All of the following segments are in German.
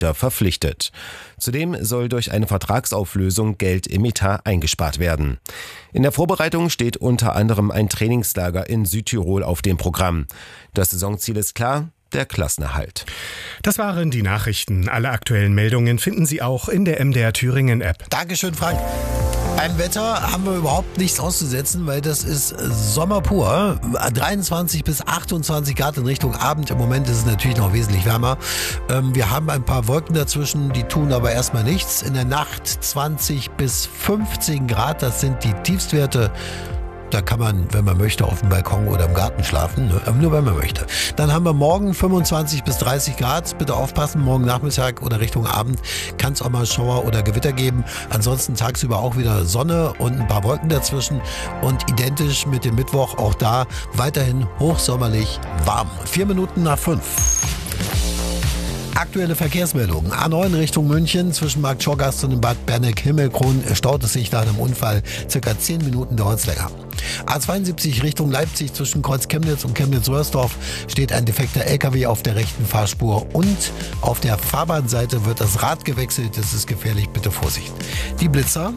Direktor verpflichtet. Zudem soll durch eine Vertragsauflösung Geld im Etat eingespart werden. In der Vorbereitung steht unter anderem ein Trainingslager in Südtirol auf dem Programm. Das Saisonziel ist klar: der Klassenerhalt. Das waren die Nachrichten. Alle aktuellen Meldungen finden Sie auch in der MDR Thüringen App. Dankeschön, Frank. Beim Wetter haben wir überhaupt nichts auszusetzen, weil das ist Sommer pur. 23 bis 28 Grad in Richtung Abend. Im Moment ist es natürlich noch wesentlich wärmer. Wir haben ein paar Wolken dazwischen, die tun aber erstmal nichts. In der Nacht 20 bis 15 Grad, das sind die Tiefstwerte. Da kann man, wenn man möchte, auf dem Balkon oder im Garten schlafen, ne? Aber nur wenn man möchte. Dann haben wir morgen 25 bis 30 Grad. Bitte aufpassen, morgen Nachmittag oder Richtung Abend kann es auch mal Schauer oder Gewitter geben. Ansonsten tagsüber auch wieder Sonne und ein paar Wolken dazwischen. Und identisch mit dem Mittwoch auch da weiterhin hochsommerlich warm. 4 Minuten nach 5. Aktuelle Verkehrsmeldungen. A9 Richtung München zwischen Markt Schorgast und dem Bad Berneck-Himmelkron staut es sich nach einem Unfall. Circa 10 Minuten dauert es länger. A72 Richtung Leipzig zwischen Kreuz Chemnitz und Chemnitz-Röhrsdorf steht ein defekter LKW auf der rechten Fahrspur und auf der Fahrbahnseite wird das Rad gewechselt. Das ist gefährlich, bitte Vorsicht. Die Blitzer.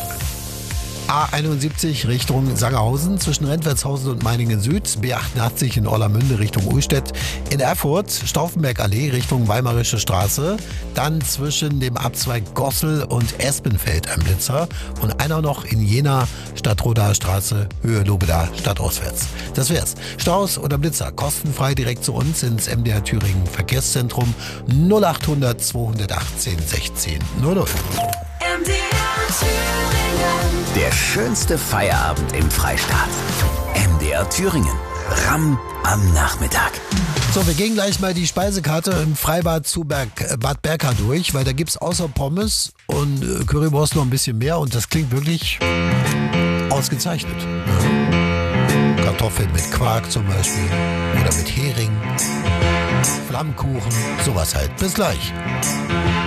A71 Richtung Sangerhausen zwischen Rentwertshausen und Meiningen Süd, B88 in Orlamünde Richtung Ullstedt, in Erfurt Stauffenberg-Allee Richtung Weimarische Straße, dann zwischen dem Abzweig Gossel und Espenfeld ein Blitzer und einer noch in Jena Stadtrodaer Straße, Höhe Lobeda, stadtauswärts. Das wär's. Staus oder Blitzer kostenfrei direkt zu uns ins MDR Thüringen Verkehrszentrum 0800 218 16 00. Der schönste Feierabend im Freistaat. MDR Thüringen. Ramm am Nachmittag. So, wir gehen gleich mal die Speisekarte im Freibad zu Bad Berka durch, weil da gibt's außer Pommes und Currywurst noch ein bisschen mehr und das klingt wirklich ausgezeichnet. Ja. Kartoffeln mit Quark zum Beispiel oder mit Hering, Flammkuchen, sowas halt. Bis gleich.